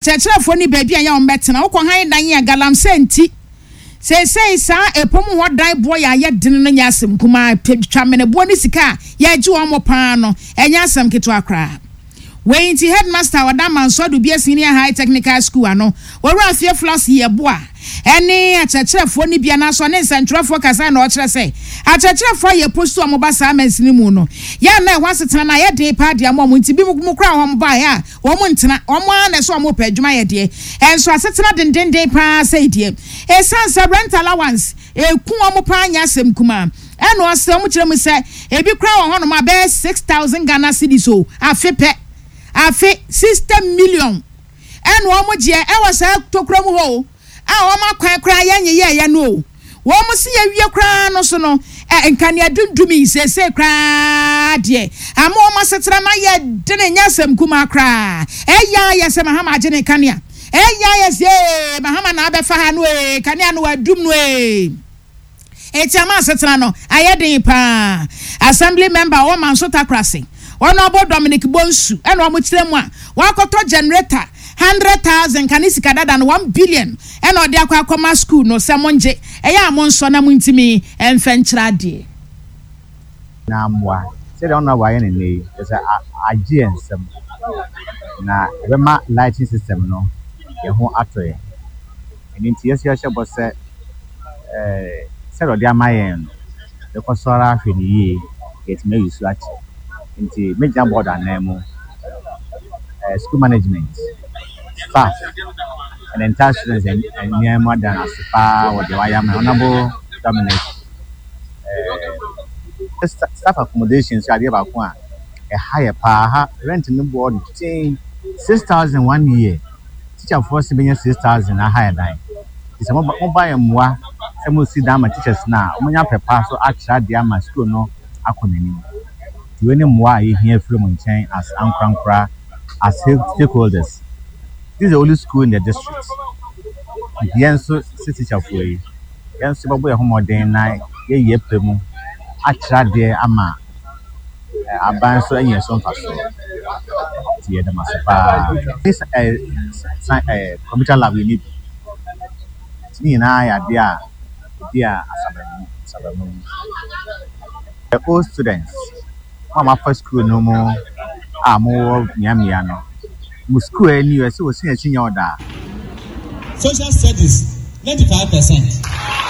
chechefo ni baby a ya ombetena wo ko han dan ya galamsey nti say sa epomu ho dan boy ya den no nya asem kuma twamene bo ni sika ya ji wo mo paa no enya asem keto akra we inti headmaster wadama so do bia senior high technical school ano wo afie flas ye bo a eni achechefo ni bia na so ne sentrofo kasa na o kire say achechefo ye postu amoba sa mansini mu no ya na ho setena na ye de pa de amom nti bi mu kra ho mba ya wo mu ntena wo ma na so mo pa adwuma ye de enso asetena dendenden pa say de esansa rent allowance eku wo pa anya asem kuma eno asem mu kire mu say ebi kra wo ho no ma be 6,000 Ghana cedis o afi 60 million eno wo mu je e wo sa tokura mu ho wo ma kwan kra ya no wo mu se ya wie kra no so no nkane dundumi sese kra de ama wo ma setra ma ya de ne nyasem kuma kra ya se mahama age ne kanea ya se mahama na abefa ha no kanea no wadum no etiama setra no ayeden pa assembly member wo man so takrase Honorable Dominic Bonsu and wo mu kire mu a wakoto generator 100,000 kanisika dada no 1 billion and odi akwa school no semonje eya amonso na muntimi enfenchira de na mwa say don na waye ne nei is agensem na bema lighting system no ye ho atoye eni nti yesi ahye bo se odi amayen de ko sora ahwe ni ye it me use achi nti major board anemo school management staff and entire students and near more than Asipa or the Wayam Honorable Dominic staff accommodations are about a higher power rent in the board 6,000 1 year. Teacher force being 6,000 a higher line. It's a mobile more some see dama teachers now. When you prepare so actually the school no acronym. You any more here from chain as Ankrankra as stakeholders. This is the only school in the district. Yenso city chafwe. Yenso babu ya homo den na ye premu. Achra de ama abanso enye so mfaso. Tie de masepa. This computer lab we need. Ni na ya dia asabamu. The old students mama first school no more amo nyamia no. Musku any US was senior order. Social studies 95%.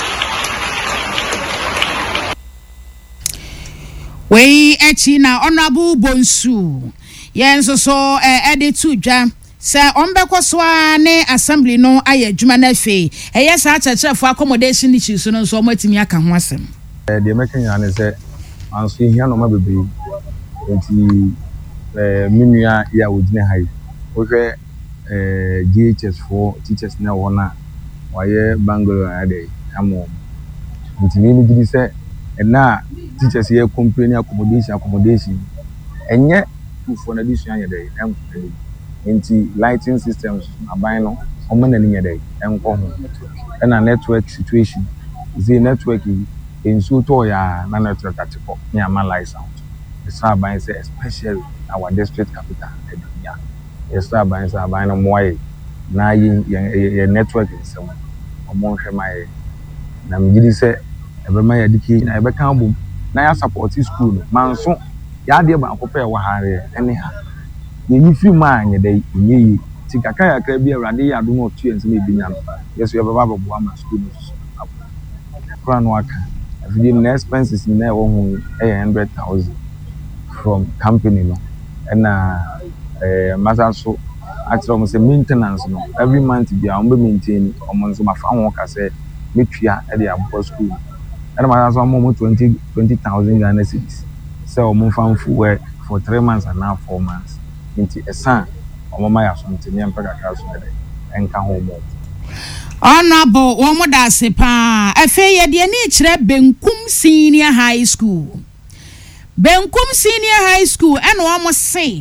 We echina Honorable Bonsu. Yenso so edit to jam. Sir ombeko so ne assembly no aye dwuma na fe. Eye sa church for accommodation issues no so matimi aka ho asem. The American ne say anso hia no ma bebre. Enti minua ya wodine hai. Okay, GHS for teachers now wanna why Bangalore ade amo. Ntimi gidi say na teachers here complaining accommodation. Enye for na addition yede em nti lighting systems aban no omo na ni yede em ko ho. Na network situation. The network in so ya na network atiko ni ama license. The aban say especially our district capital Edumia. Yes, I no more na ye network in some among my na mgidi say ebe my education na ebe kan bom na ya support school man so ya de ba akopɛ wa hare anyhow ye ni free man ye dey nyi ti kakra yakra bi awrade ya do no tu ensem ebinya no yes we baba babo ama school no kran waka the expenses ni na wo hu 100,000 from company no and matter so actually say maintenance no every month be am maintain omo so ma fa won ka say metua e dey abbo school and matter so mo 20,000 Ghana cedis say omo fa fuel for 3 months and now 4 months into a son omo ma ya so ntini am paka ka so dey enka ho mo Honorable womo da se pa afi ye de ni kire Benkum Senior High School Benkum Senior High School and womo say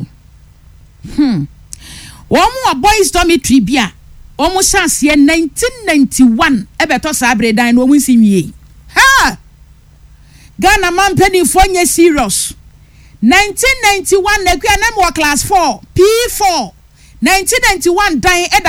Womu boys dormitory bia omu chance ye 1991 ebeto sabre dan no omu sinwie ha Ghana man penny for nye serious 1991 na kwa na mo class 4 P4 1991 dan